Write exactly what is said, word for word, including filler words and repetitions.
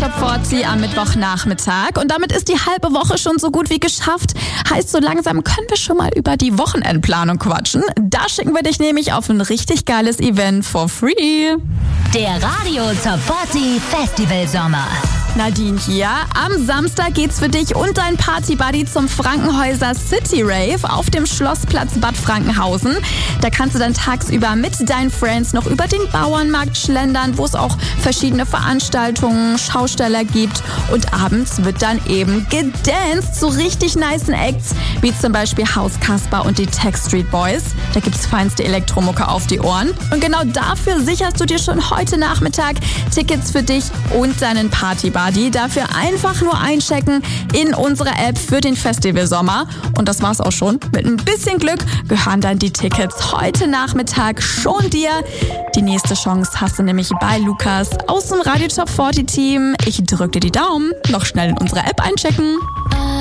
Top vierzig am Mittwochnachmittag. Und damit ist die halbe Woche schon so gut wie geschafft. Heißt, so langsam können wir schon mal über die Wochenendplanung quatschen. Da schicken wir dich nämlich auf ein richtig geiles Event for free. Der Radio Top vierzig Festival Sommer. Nadine hier. Am Samstag geht's für dich und dein Partybuddy zum Frankenhäuser City Rave auf dem Schlossplatz Bad Frankenhausen. Da kannst du dann tagsüber mit deinen Friends noch über den Bauernmarkt schlendern, wo es auch verschiedene Veranstaltungen, Schausteller gibt. Und abends wird dann eben gedanced zu richtig nicen Acts, wie zum Beispiel Haus Kasper und die Tech Street Boys. Da gibt's feinste Elektromucke auf die Ohren. Und genau dafür sicherst du dir schon heute Nachmittag Tickets für dich und deinen Partybuddy. Dafür einfach nur einchecken in unsere App für den Festival Sommer. Und das war's auch schon. Mit ein bisschen Glück gehören dann die Tickets heute Nachmittag schon dir. Die nächste Chance hast du nämlich bei Lukas aus dem Radio Top vierzig Team. Ich drück dir die Daumen. Noch schnell in unsere App einchecken.